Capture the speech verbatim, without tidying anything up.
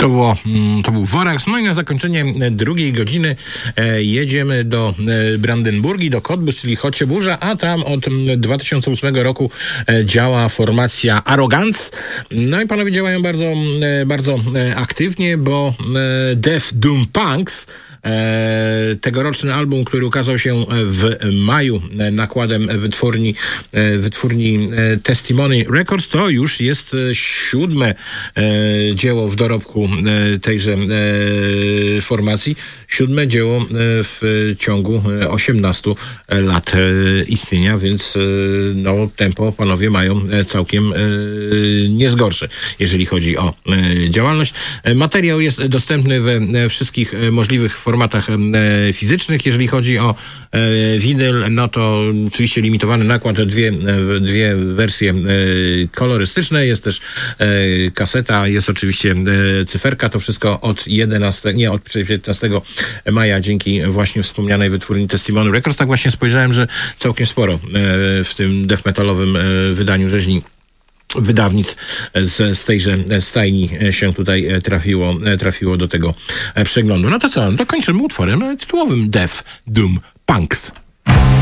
To, było, to był Worax. No i na zakończenie drugiej godziny jedziemy do Brandenburgii, do Cottbus, czyli Chocie-Burza, a tam od dwa tysiące ósmego roku działa formacja Arrogance. No i panowie działają bardzo, bardzo aktywnie, bo Death Doom Punks, tegoroczny album, który ukazał się w maju nakładem wytwórni, wytwórni Testimony Records, to już jest siódme dzieło w dorobku tejże formacji. Siódme dzieło w ciągu osiemnastu lat istnienia, więc no, tempo panowie mają całkiem niezgorsze, jeżeli chodzi o działalność. Materiał jest dostępny we wszystkich możliwych formatach fizycznych. Jeżeli chodzi o winyl, no to oczywiście limitowany nakład, dwie, dwie wersje kolorystyczne, jest też kaseta, jest oczywiście cyferka, to wszystko od jedenastego, nie, od piętnastego maja dzięki właśnie wspomnianej wytwórni Testimony Records. Tak właśnie spojrzałem, że całkiem sporo w tym death metalowym wydaniu rzeźni wydawnic z, z tejże stajni się tutaj trafiło, trafiło do tego przeglądu. No to co, to kończymy utworem tytułowym Death Doom Punks.